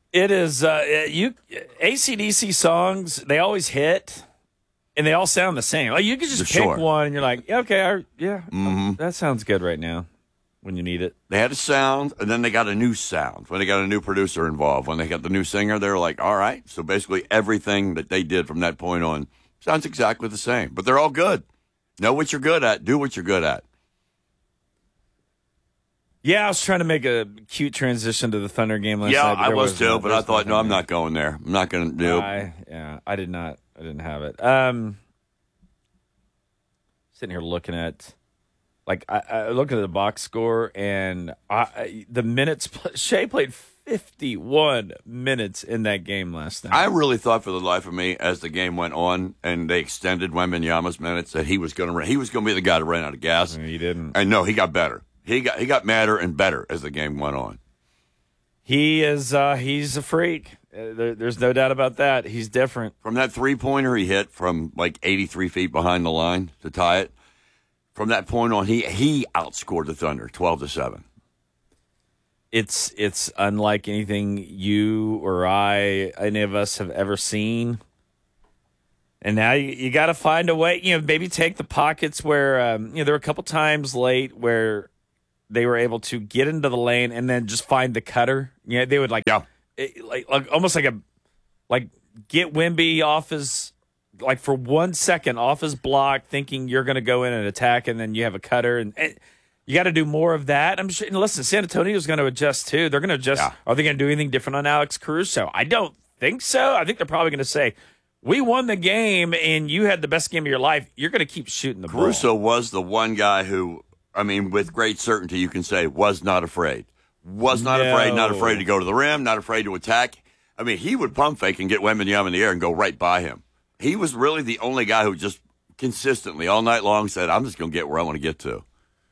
It is AC/DC songs. They always hit, and they all sound the same. Like you could just pick one, and you're like, yeah, okay, that sounds good right now. When you need it, they had a sound, and then they got a new sound when they got a new producer involved. When they got the new singer, they were like, all right. So basically, everything that they did from that point on sounds exactly the same. But they're all good. Know what you're good at. Do what you're good at. Yeah, I was trying to make a cute transition to the Thunder game last night. Yeah, I was too, but I thought, no, I'm not going there. I'm not going to do. I did not. I didn't have it. Sitting here looking at, like, I look at the box score, and the minutes. Shea played 51 minutes in that game last night. I really thought, for the life of me, as the game went on and they extended Wembanyama's minutes, that he was going to be the guy to run out of gas. And he didn't. And no, he got better. He got madder and better as the game went on. He is he's a freak. There's no doubt about that. He's different. From that three-pointer he hit from like 83 feet behind the line to tie it, from that point on, he outscored the Thunder 12-7. It's unlike anything you or any of us have ever seen. And now you got to find a way, maybe take the pockets where, there were a couple times late where they were able to get into the lane and then just find the cutter. Yeah, they would like almost like get Wemby off his, like for 1 second off his block, thinking you're going to go in and attack, and then you have a cutter, and you got to do more of that. I'm sure. And listen, San Antonio's going to adjust too. They're going to adjust. Yeah. Are they going to do anything different on Alex Caruso? I don't think so. I think they're probably going to say, we won the game, and you had the best game of your life. You're going to keep shooting the ball. Caruso was the one guy who, with great certainty, you can say was not afraid. Not afraid to go to the rim, not afraid to attack. He would pump fake and get Wembanyama in the air and go right by him. He was really the only guy who just consistently all night long said, I'm just going to get where I want to get to.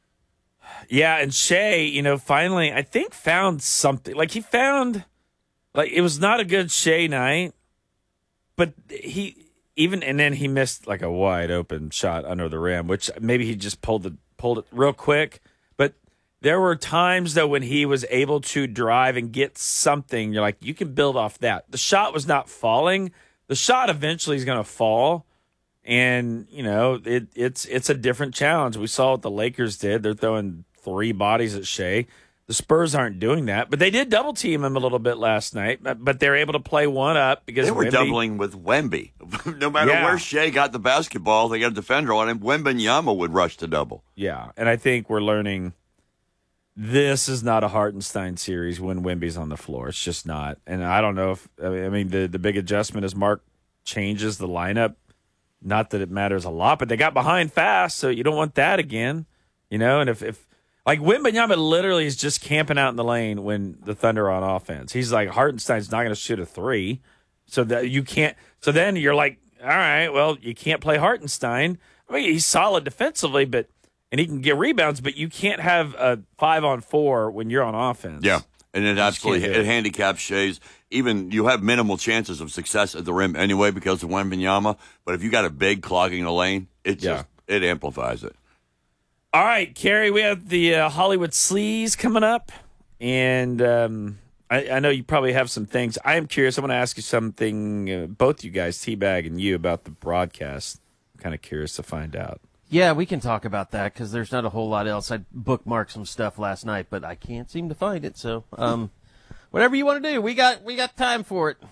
Yeah, and Shea, finally, I think found something. Like, he found, it was not a good Shea night, but then he missed, like, a wide open shot under the rim, which maybe he just pulled it real quick. But there were times, though, when he was able to drive and get something. You're like, you can build off that. The shot was not falling. The shot eventually is going to fall, and, it's a different challenge. We saw what the Lakers did. They're throwing 3 bodies at Shea. The Spurs aren't doing that, but they did double-team him a little bit last night, but they're able to play one up because they were doubling with Wemby. No matter where Shea got the basketball, they got a defender on him. Wembanyama would rush to double. Yeah, and I think we're learning this is not a Hartenstein series when Wemby's on the floor. It's just not. And I don't know if the big adjustment is Mark changes the lineup. Not that it matters a lot, but they got behind fast, so you don't want that again. And if like Wembanyama literally is just camping out in the lane when the Thunder are on offense. He's like, Hartenstein's not going to shoot a 3, so that you can't. So then you're like, all right, well, you can't play Hartenstein. He's solid defensively, and he can get rebounds, but you can't have a 5-on-4 when you're on offense. Yeah, and it handicaps Shea's. Even you have minimal chances of success at the rim anyway because of Wembanyama, but if you got a big clogging the lane, it amplifies it. All right, Kerry, we have the Hollywood Sleaze coming up, and I know you probably have some things. I am curious. I want to ask you something, both you guys, T-Bag and you, about the broadcast. I'm kind of curious to find out. Yeah, we can talk about that because there's not a whole lot else. I bookmarked some stuff last night, but I can't seem to find it. So, whatever you want to do, we got time for it.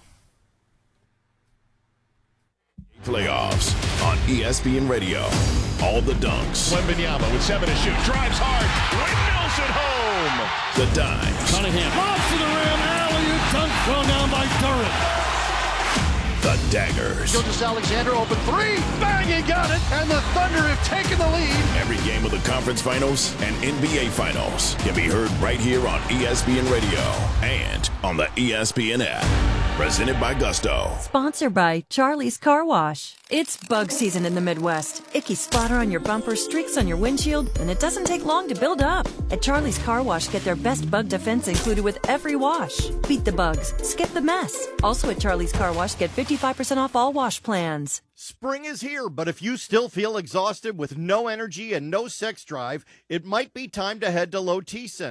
Playoffs on ESPN Radio. All the dunks. Wembanyama with 7 to shoot. Drives hard. Windmills it home. The dimes. Cunningham. Lobs to the rim. Alley-oop dunk thrown down by Durant. The daggers. Gilgeous-Alexander open 3. Bang, he got it. And the Thunder have taken the lead. Every game of the conference finals and NBA finals can be heard right here on ESPN Radio and on the ESPN app. Presented by Gusto. Sponsored by Charlie's Car Wash. It's bug season in the Midwest. Icky spotter on your bumper, streaks on your windshield, and it doesn't take long to build up. At Charlie's Car Wash, get their best bug defense included with every wash. Beat the bugs, skip the mess. Also at Charlie's Car Wash, get 55% off all wash plans. Spring is here, but if you still feel exhausted with no energy and no sex drive, it might be time to head to Low T Center.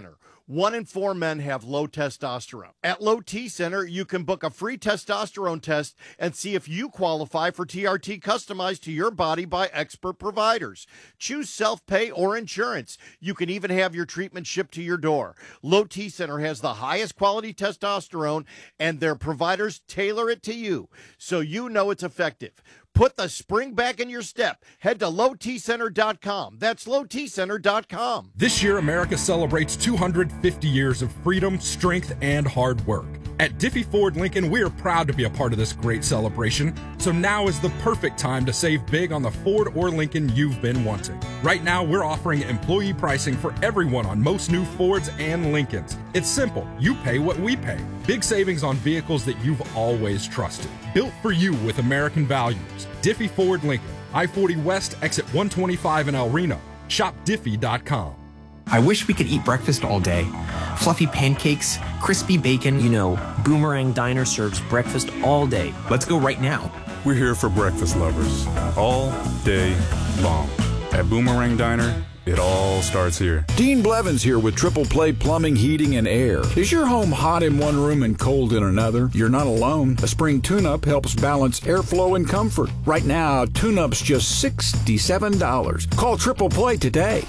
1 in 4 men have low testosterone. At Low T Center, you can book a free testosterone test and see if you qualify for TRT customized to your body by expert providers. Choose self-pay or insurance. You can even have your treatment shipped to your door. Low T Center has the highest quality testosterone, and their providers tailor it to you, so you know it's effective. Put the spring back in your step. Head to lowtcenter.com. That's lowtcenter.com. This year, America celebrates 250 years of freedom, strength, and hard work. At Diffie Ford Lincoln, we are proud to be a part of this great celebration, so now is the perfect time to save big on the Ford or Lincoln you've been wanting. Right now, we're offering employee pricing for everyone on most new Fords and Lincolns. It's simple. You pay what we pay. Big savings on vehicles that you've always trusted. Built for you with American values. Diffie Ford Lincoln, I-40 West, exit 125 in El Reno. Shop Diffie.com. I wish we could eat breakfast all day. Fluffy pancakes, crispy bacon. You know, Boomerang Diner serves breakfast all day. Let's go right now. We're here for breakfast lovers, all day long. At Boomerang Diner, it all starts here. Dean Blevins here with Triple Play Plumbing, Heating, and Air. Is your home hot in one room and cold in another? You're not alone. A spring tune-up helps balance airflow and comfort. Right now, tune-up's just $67. Call Triple Play today.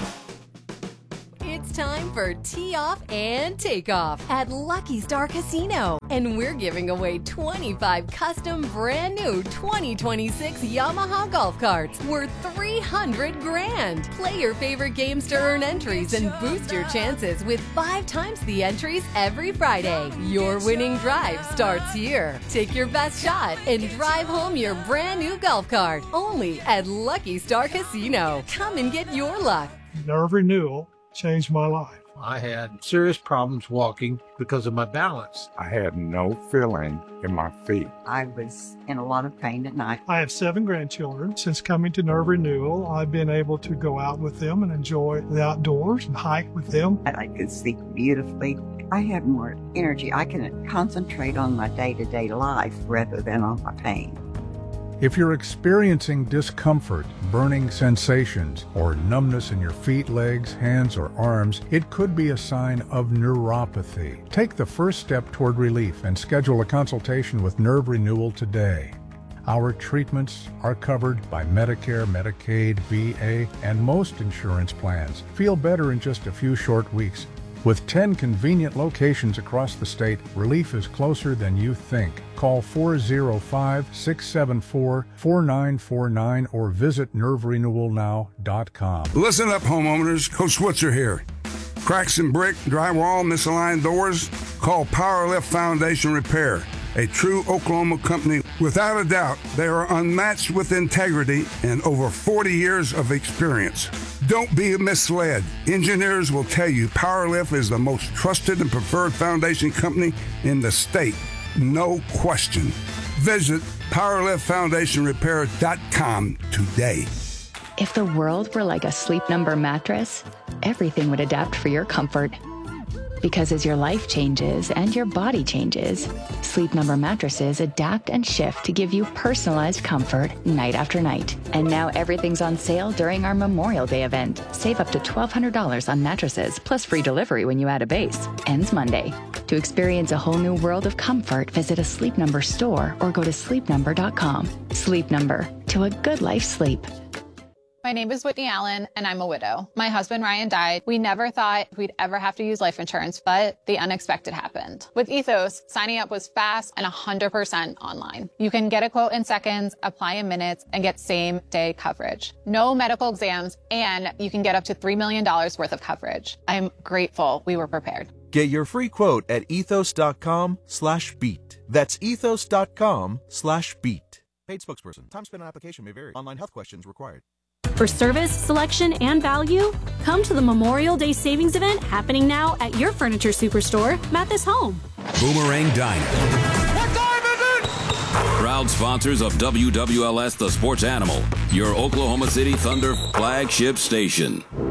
It's time for Tee Off and Takeoff at Lucky Star Casino. And we're giving away 25 custom brand new 2026 Yamaha golf carts worth $300 grand. Play your favorite games to earn entries and boost your chances with 5 times the entries every Friday. Your winning drive starts here. Take your best shot and drive home your brand new golf cart. Only at Lucky Star Casino. Come and get your luck. Nerve renewal changed my life. I had serious problems walking because of my balance. I had no feeling in my feet. I was in a lot of pain at night. I have 7 grandchildren. Since coming to Nerve Renewal, I've been able to go out with them and enjoy the outdoors and hike with them. I could see beautifully. I have more energy. I can concentrate on my day-to-day life rather than on my pain. If you're experiencing discomfort, burning sensations, or numbness in your feet, legs, hands, or arms, it could be a sign of neuropathy. Take the first step toward relief and schedule a consultation with Nerve Renewal today. Our treatments are covered by Medicare, Medicaid, VA, and most insurance plans. Feel better in just a few short weeks. With 10 convenient locations across the state, relief is closer than you think. Call 405-674-4949 or visit nerverenewalnow.com. Listen up, homeowners. Coach Switzer here. Cracks in brick, drywall, misaligned doors? Call Powerlift Foundation Repair, a true Oklahoma company. Without a doubt, they are unmatched with integrity and over 40 years of experience. Don't be misled. Engineers will tell you Powerlift is the most trusted and preferred foundation company in the state. No question. Visit PowerliftFoundationRepair.com today. If the world were like a Sleep Number mattress, everything would adapt for your comfort. Because as your life changes and your body changes, Sleep Number mattresses adapt and shift to give you personalized comfort night after night. And now everything's on sale during our Memorial Day event. Save up to $1,200 on mattresses, plus free delivery when you add a base. Ends Monday. To experience a whole new world of comfort, visit a Sleep Number store or go to sleepnumber.com. Sleep Number. To a good life sleep. My name is Whitney Allen, and I'm a widow. My husband, Ryan, died. We never thought we'd ever have to use life insurance, but the unexpected happened. With Ethos, signing up was fast and 100% online. You can get a quote in seconds, apply in minutes, and get same-day coverage. No medical exams, and you can get up to $3 million worth of coverage. I'm grateful we were prepared. Get your free quote at ethos.com/beat. That's ethos.com/beat. Paid spokesperson. Time spent on application may vary. Online health questions required. For service, selection, and value, come to the Memorial Day Savings Event happening now at your furniture superstore, Mathis Home. Boomerang Diner. What time is it? Proud sponsors of WWLS The Sports Animal, your Oklahoma City Thunder flagship station.